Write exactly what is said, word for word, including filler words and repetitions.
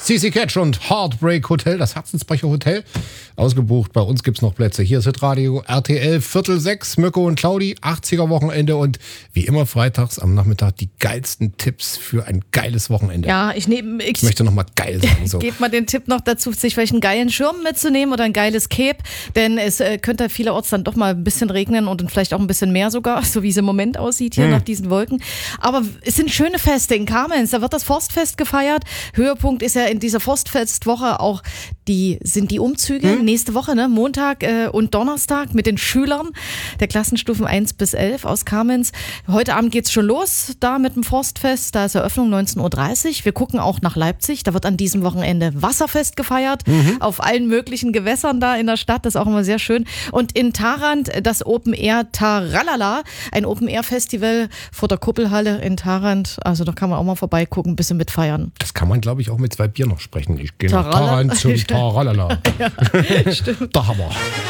C C Catch und Heartbreak Hotel, das Herzensbrecher Hotel. Ausgebucht, bei uns gibt's noch Plätze. Hier ist Hitradio R T L, Viertel sechs, Mirko und Claudi, achtziger Wochenende und wie immer freitags am Nachmittag die geilsten Tipps für ein geiles Wochenende. Ja, ich nehme... Ich, ich möchte nochmal geil sagen. So. Gebt mal den Tipp noch dazu, sich vielleicht einen geilen Schirm mitzunehmen oder ein geiles Cape, denn es äh, könnte vielerorts dann doch mal ein bisschen regnen und vielleicht auch ein bisschen mehr sogar, so wie es im Moment aussieht hier hm. nach diesen Wolken. Aber es sind schöne Feste in Kamenz, da wird das Forstfest gefeiert. Höhepunkt ist ja in dieser Forstfestwoche auch die, sind die Umzüge hm. nächste Woche, ne? Montag äh, und Donnerstag mit den Schülern der Klassenstufen eins bis elf aus Kamenz. Heute Abend geht's schon los, da mit dem Forstfest, da ist Eröffnung neunzehn Uhr dreißig. Wir gucken auch nach Leipzig, da wird an diesem Wochenende Wasserfest gefeiert, mhm. auf allen möglichen Gewässern da in der Stadt, das ist auch immer sehr schön. Und in Tharandt das Open Air Taralala, ein Open Air Festival vor der Kuppelhalle in Tharandt, also da kann man auch mal vorbeigucken, ein bisschen mitfeiern. Das kann man, glaube ich, auch mit zwei Bier noch sprechen. Ich gehe nach Tharandt zum Taralala. Ja, stimmt. Da haben wir.